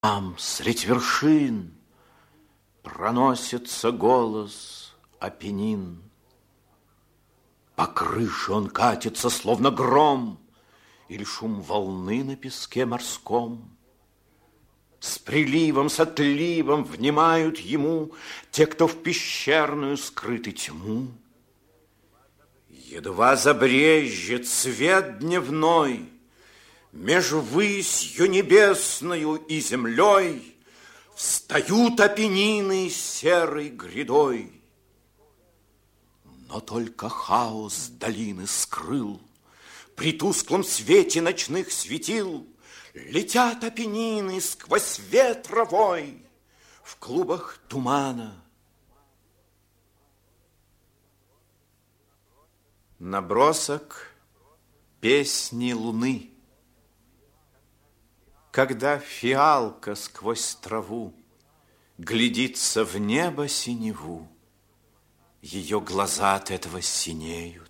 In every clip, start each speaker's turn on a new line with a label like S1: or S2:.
S1: Там, средь вершин, проносится голос Апеннин. По крыше он катится, словно гром, или шум волны на песке морском. С приливом, с отливом внимают ему те, кто в пещерную скрыты тьму. Едва забрежет свет дневной, меж высью небесною и землей встают Апеннины серой грядой. Но только хаос долины скрыл. При тусклом свете ночных светил летят Апеннины сквозь ветровой в клубах тумана. Набросок песни луны. Когда фиалка сквозь траву глядится в небо синеву, ее глаза от этого синеют.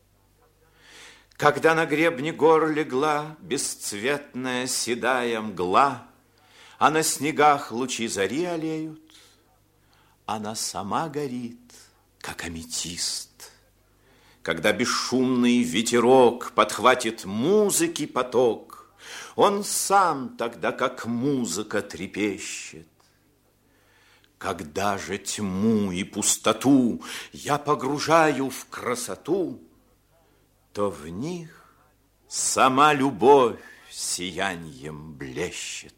S1: Когда на гребне гор легла бесцветная седая мгла, а на снегах лучи зари алеют, она сама горит, как аметист. Когда бесшумный ветерок подхватит музыки поток, он сам тогда, как музыка, трепещет. Когда же тьму и пустоту я погружаю в красоту, то в них сама любовь сияньем блещет.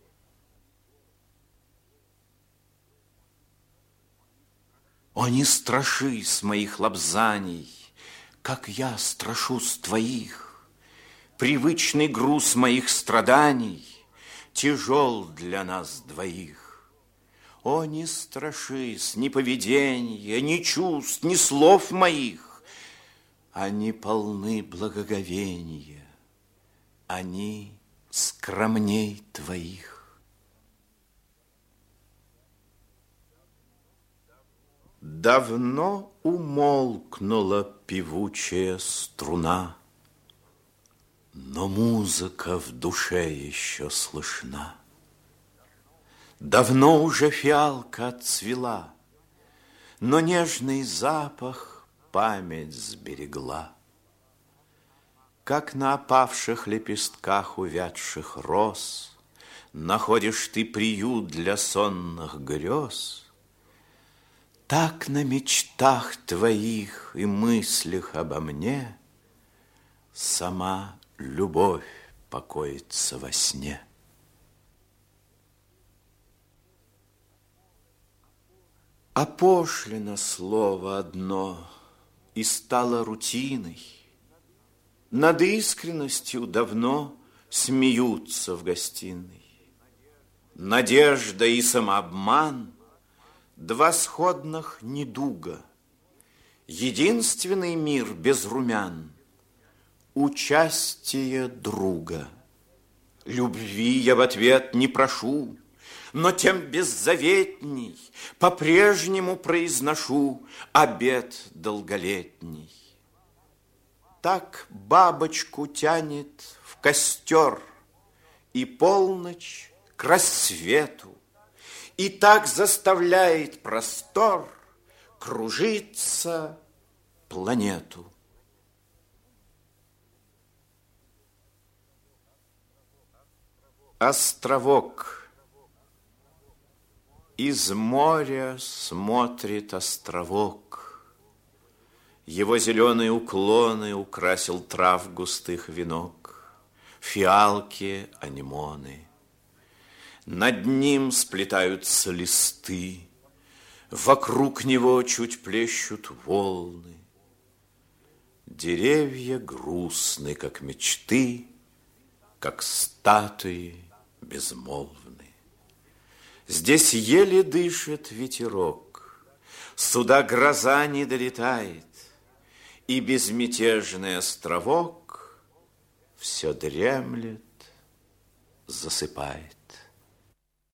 S1: О, не страшись моих лобзаний, как я страшусь твоих. Привычный груз моих страданий тяжел для нас двоих. О, не страшись ни поведения, ни чувств, ни слов моих. Они полны благоговения, они скромней твоих. Давно умолкнула певучая струна, но музыка в душе еще слышна. Давно уже фиалка отцвела, но нежный запах память сберегла. Как на опавших лепестках увядших роз находишь ты приют для сонных грез, так на мечтах твоих и мыслях обо мне сама любовь покоится во сне. Опошлено слово одно и стало рутиной. Над искренностью давно смеются в гостиной. Надежда и самообман — два сходных недуга. Единственный мир без румян — участие друга. Любви я в ответ не прошу, но тем беззаветней по-прежнему произношу обет долголетний. Так бабочку тянет в костер и полночь к рассвету, и так заставляет простор кружиться планету. Островок. Из моря смотрит островок. Его зеленые уклоны украсил трав густых венок, фиалки, анемоны. Над ним сплетаются листы, вокруг него чуть плещут волны. Деревья грустны, как мечты, как статуи безмолвны. Здесь еле дышит ветерок, сюда гроза не долетает, и безмятежный островок все дремлет, засыпает.